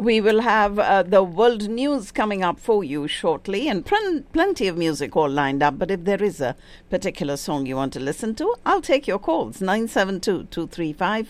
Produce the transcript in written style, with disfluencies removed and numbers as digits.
We will have the world news coming up for you shortly, and plenty of music all lined up. But if there is a particular song you want to listen to, I'll take your calls. 972-235-1059